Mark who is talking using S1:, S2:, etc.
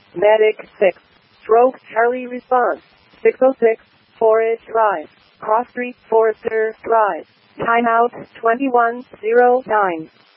S1: Medic 6. Stroke Charlie response. 606, Forest Drive. Cross Street, Forester Drive. Timeout 2109.